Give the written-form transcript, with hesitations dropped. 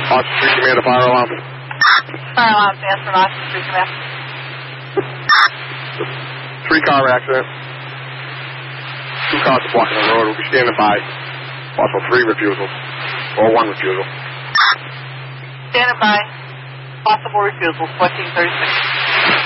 Austin Street Command to fire alarm. Fire alarm, answer Austin Street Command. 3-car accident. 2 cars are blocking the road. We'll be standing by. Also 3 refusals. Or 1 refusal. Standing by. Possible refusals, 1436.